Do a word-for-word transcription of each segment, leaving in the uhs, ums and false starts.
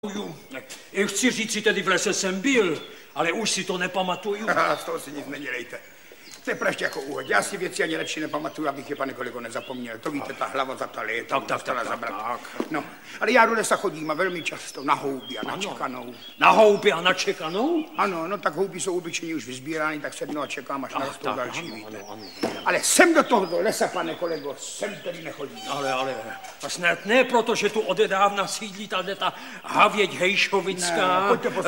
Chci říct si tedy v lese jsem byl, ale už si to nepamatuju. Z toho si nic nedělejte. To je praště jako úhod. Já si věci ani radši nepamatuju, abych je, pane kolego, nezapomněl. To víte, ta hlava za ta léta. Tak, tak, tak, tak, tak. No, ale já do lesa chodím a velmi často na houby a na čekanou. Na houby a na čekanou? Ano, no tak houby jsou obyčejně už vyzbírány, tak sednu a čekám, až narostou další, ano, víte. ano, ano, ano. Ale sem do toho lesa, pane kolego, sem tedy nechodím. Ale, ale, a snad ne, protože tu odedávna sídlí tady ta havěť hejšovická,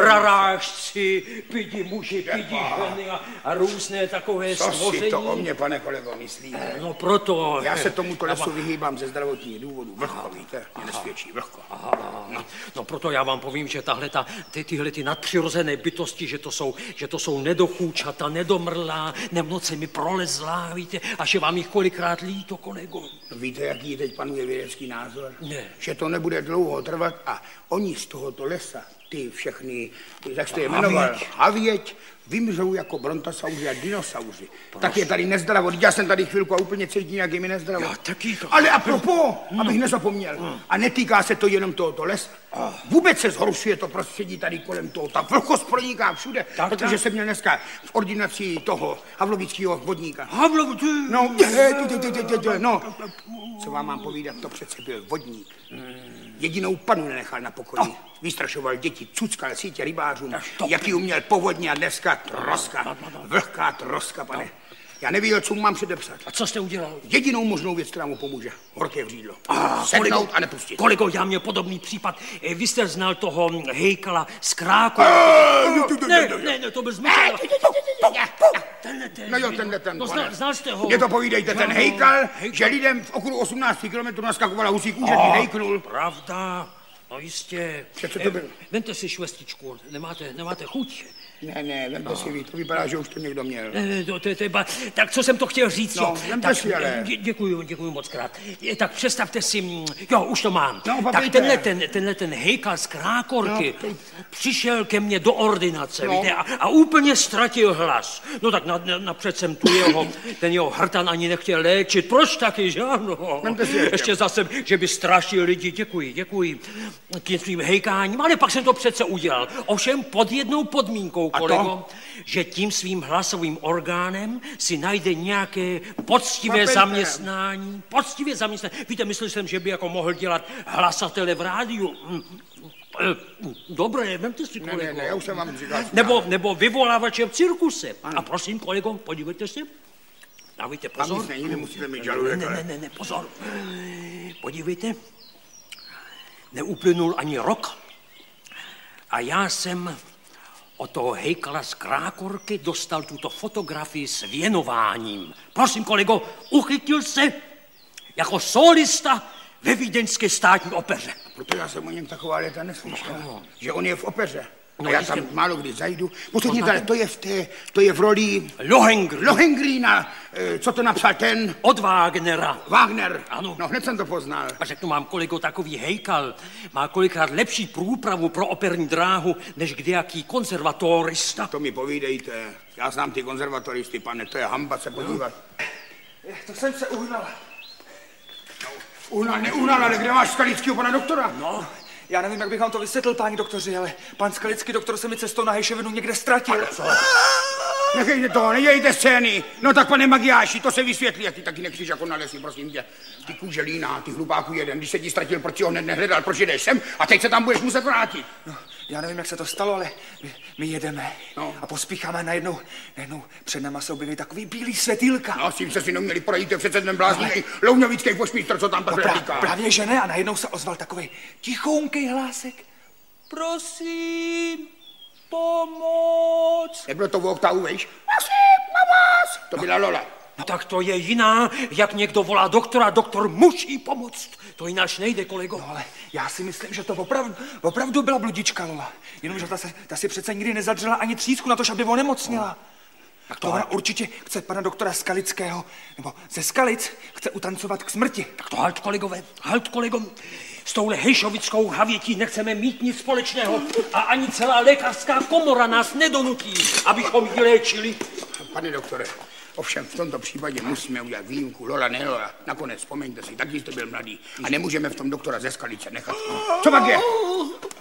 rarážci, pidi muži, pidi ženy a, a různé takové Co stvoření. si to o mě, pane kolego, myslíte? No proto... Já se tomuto lesu vyhýbám ze zdravotních důvodů. Vlhko, víte, mě nesvědčí, vlhko. Aha, no. no proto já vám povím, že tahle ta, ty, tyhle ty nadpřirozené bytosti, že to jsou, že to jsou nedochůčata, nedomrlá, nemnoce mi prolezlá, víte, až je vám jich kolikrát líto, kolego. No, víte, jaký teď panuje vědecký názor? Ne. Že to nebude dlouho trvat a oni z tohoto lesa, ty všechny, jak jste je jmenoval, havěť, vymřou jako brontosauři a dinosauři. Proč? Tak je tady nezdravo. Já jsem tady chvilku a úplně cítím, jak je mi nezdravo. Já taky to... Ale apropos, no. abych nezapomněl, no. a netýká se to jenom tohoto lesa. Oh. Vůbec se zhoršuje to prostředí tady kolem toho. Ta vlhkost proniká všude, tak, protože tak. jsem měl dneska v ordinaci toho havlovického vodníka. Havlovický? No, no, co vám mám povídat, to přece byl vodník. Hmm. Jedinou panu nenechal na pokoji. Oh. Vystrašoval děti, cuckal sítě rybářům, jaký uměl povodně a dneska troska, vlhká troska, pane. Já nevěděl, co mu mám předepsat. A co jste udělal? Jedinou možnou věc, která mu pomůže. Horké vřídlo. Ah, Sednout kolego, a nepustit. Kolego, já měl podobný případ. Vy jste znal toho hejkala z Kráku. Ne, ne, ne, to byl zmysl. Tenhle ten. No jo, tenhle ten. No, znal, znal jste ho. Mně to povídejte, ten hejkal, že lidem v okolo osmnácti kilometrů naskakovala husí kůže, když hejknul. Pravda. No jistě. To byl? Vemte si švestičku, nemáte, nemáte chuť? Ne, ne, vemte no. si vy, to vypadá, že už to někdo měl. Ne, to, to, to, to, tak co jsem to chtěl říct, no, jo? Tak si, ale. Dě, děkuju, děkuju moc krát. Tak představte si, jo, už to mám. No, tak tenhle ten, tenhle ten hejkal z Krákorky no, přišel ke mně do ordinace, no. víte, a, a úplně ztratil hlas. No tak na, na, napřed jsem tu jeho, ten jeho hrtan ani nechtěl léčit. Proč taky, že ano? Ještě zase, že by strašil lidi. Děkuji, děkuji tím svým hejkáním, ale pak jsem to přece udělal. Ovšem pod jednou podmínkou, kolego, že tím svým hlasovým orgánem si najde nějaké poctivé Papejte. zaměstnání. Poctivé zaměstnání. Víte, myslel jsem, že by jako mohl dělat hlasatele v rádiu. Dobré, vemte si, kolego. Ne, ne, ne, já už jsem vám říkal. Nebo, nebo vyvolávače v cirkuse. Ano. A prosím, kolego, podívejte se. Dávejte pozor. A nic není, nemusíte mít žaludek. Ne, ne, ne, ne, pozor. Podívejte. Neuplynul ani rok. A já jsem od toho hejkala z Krákorky dostal tuto fotografii s věnováním. Prosím, kolego, uchytil se jako solista ve vídeňské státní opeře. Proto já jsem o něm taková léta neslyšel, no. že on je v opeře. No, a já tam jste... málo kdy zajdu. Posledně tady, to je v té, to je v roli... Lohengrin. Lohengrina. E, co to napsal ten? Od Wagnera. Wagner. Ano. No, hned jsem to poznal. A řeknu vám, kolego, takový hejkal má kolikrát lepší průpravu pro operní dráhu, než kdejaký konzervatorista. To mi povídejte. Já znám ty konzervatoristy, pane, to je hamba se podívat. No. To jsem se uhnal. No, uhnal, neuhnal, ale kde máš Skalickýho pana doktora? No. Já nevím, jak bych vám to vysvětlil, páni doktoři, ale pan Skalický doktor se mi cestou na Hejšovinu někde ztratil. Ale co? Nechejte to, nedějte scény. No tak, pane Magiáši, to se vysvětlí, jak ty taky nekříš jako na lesy, prosím tě. Ty kůže líná, ty hlupáku jeden, když se ti ztratil, proč si ho hned nehledal, proč jdeš sem a teď se tam budeš muset vrátit. No, já nevím, jak se to stalo, ale my, my jedeme no. a pospícháme najednou, najednou před náma se objeví takový bílý světýlka. No, s tím se si neměli projít, to je přece ten blázný louňovický pošmístr, co tam takhle no, říká. Právě že ne, a najednou se ozval takový tichounkej hlásek. Prosím, pomoc. Nebylo to v oktavu, víš? Prosím, pomoc. To byla Lola. No tak to je jiná, jak někdo volá doktora, doktor musí pomoct. To jináč nejde, kolego. No ale já si myslím, že to opravdu, opravdu byla bludička Lola. Jenomže ta se, ta si přece nikdy nezadřela ani třísku na to, aby onemocněla. No. Tak to ona určitě chce pana doktora Skalického, nebo ze Skalic chce utancovat k smrti. Tak to halt, kolegové, halt, kolego. S touhle hejšovickou havětí nechceme mít nic společného a ani celá lékařská komora nás nedonutí, abychom ji léčili. Pane doktore, ovšem v tomto případě musíme udělat výjimku. Lola, ne Lola. Nakonec vzpomeňte si, taky jste byl mladý a nemůžeme v tom doktora ze Skalice nechat. Co pak je?